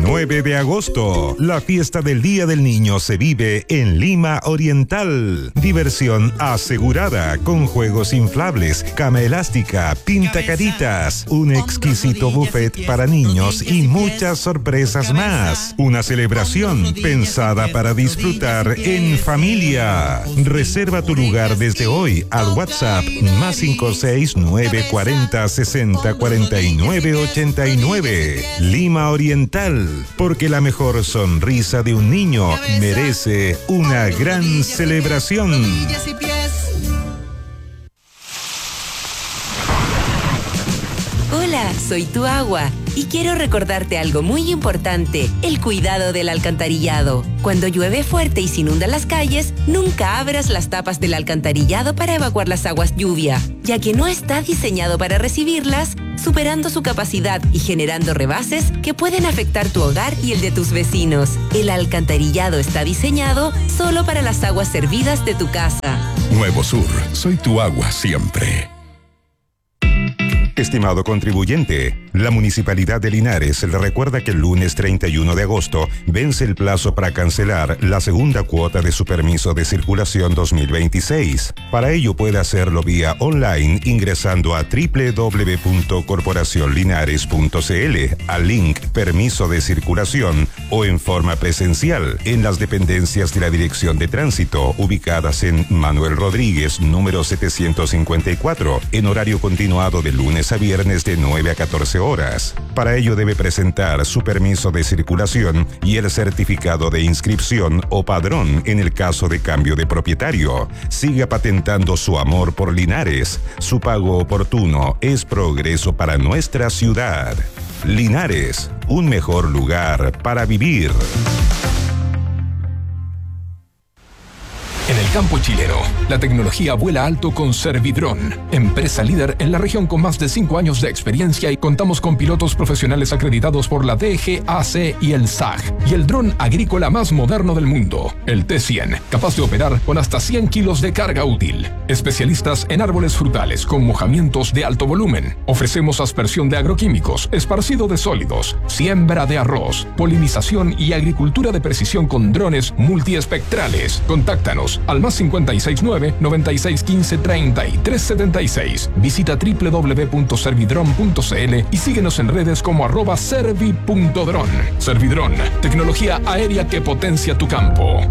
9 de agosto, la fiesta del Día del Niño se vive en Lima Oriental. Diversión asegurada con juegos inflables, cama elástica, pintacaritas, un exquisito buffet para niños y muchas sorpresas más. Una celebración pensada para disfrutar en familia. Reserva tu lugar desde hoy al WhatsApp +56 940 60 49 89. Lima Oriental, porque la mejor sonrisa de un niño merece una gran celebración. Hola, soy tu agua y quiero recordarte algo muy importante, el cuidado del alcantarillado. Cuando llueve fuerte y se inundan las calles, nunca abras las tapas del alcantarillado para evacuar las aguas lluvia, ya que no está diseñado para recibirlas, superando su capacidad y generando rebases que pueden afectar tu hogar y el de tus vecinos. El alcantarillado está diseñado solo para las aguas servidas de tu casa. Nuevo Sur, soy tu agua siempre. Estimado contribuyente, la Municipalidad de Linares le recuerda que el lunes 31 de agosto vence el plazo para cancelar la segunda cuota de su permiso de circulación 2026. Para ello puede hacerlo vía online ingresando a www.corporacionlinares.cl al link Permiso de Circulación o en forma presencial en las dependencias de la Dirección de Tránsito ubicadas en Manuel Rodríguez, número 754, en horario continuado de lunes a viernes de 9 a 14 horas. Para ello debe presentar su permiso de circulación y el certificado de inscripción o padrón en el caso de cambio de propietario. Siga patentando su amor por Linares. Su pago oportuno es progreso para nuestra ciudad. Linares, un mejor lugar para vivir. En el campo chileno, la tecnología vuela alto con Servidrón, empresa líder en la región con más de 5 años de experiencia, y contamos con pilotos profesionales acreditados por la DGAC y el SAG, y el dron agrícola más moderno del mundo, el T100, capaz de operar con hasta 100 kilos de carga útil. Especialistas en árboles frutales con mojamientos de alto volumen. Ofrecemos aspersión de agroquímicos, esparcido de sólidos, siembra de arroz, polinización y agricultura de precisión con drones multiespectrales. Contáctanos al +569 9615 3376. Visita www.servidron.cl y síguenos en redes como @servi.dron. Servidrón, tecnología aérea que potencia tu campo.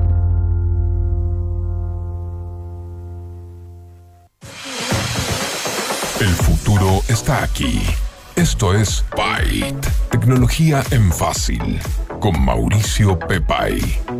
El futuro está aquí. Esto es Byte, tecnología en fácil, con Mauricio Pepay.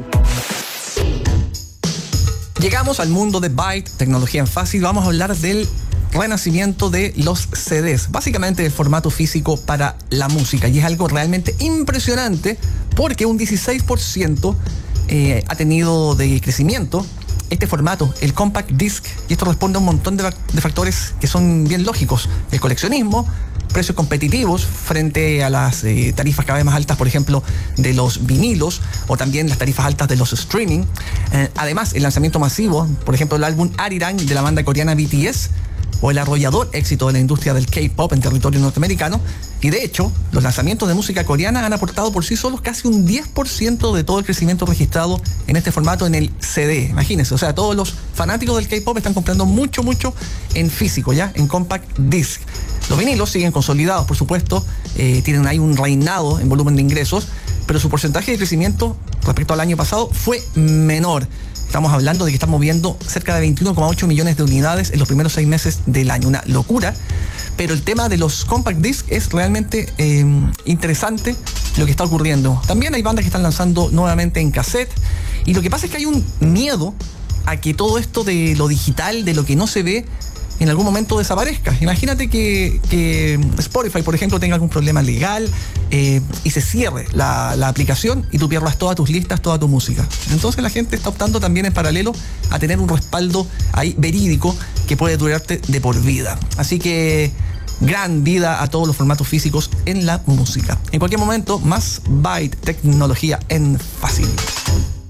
Llegamos al mundo de Byte, tecnología en fácil. Vamos a hablar del renacimiento de los CDs, básicamente el formato físico para la música, y es algo realmente impresionante porque un 16% ha tenido de crecimiento este formato, el compact disc, y esto responde a un montón de factores que son bien lógicos: el coleccionismo, precios competitivos frente a las tarifas cada vez más altas, por ejemplo, de los vinilos, o también las tarifas altas de los streaming. Además, el lanzamiento masivo, por ejemplo, el álbum Arirang de la banda coreana BTS, o el arrollador éxito de la industria del K-pop en territorio norteamericano. Y de hecho, los lanzamientos de música coreana han aportado por sí solos casi un 10% de todo el crecimiento registrado en este formato en el CD. Imagínense, o sea, todos los fanáticos del K-pop están comprando mucho en físico, ya, en compact disc. Los vinilos siguen consolidados, por supuesto, tienen ahí un reinado en volumen de ingresos, pero su porcentaje de crecimiento respecto al año pasado fue menor. Estamos hablando de que estamos moviendo cerca de 21,8 millones de unidades en los primeros 6 meses del año. Una locura. Pero el tema de los compact disc es realmente interesante lo que está ocurriendo. También hay bandas que están lanzando nuevamente en cassette. Y lo que pasa es que hay un miedo a que todo esto de lo digital, de lo que no se ve, en algún momento desaparezca. Imagínate que Spotify, por ejemplo, tenga algún problema legal y se cierre la aplicación y tú pierdas todas tus listas, toda tu música. Entonces la gente está optando también en paralelo a tener un respaldo ahí verídico que puede durarte de por vida. Así que gran vida a todos los formatos físicos en la música. En cualquier momento, más Byte, tecnología en fácil.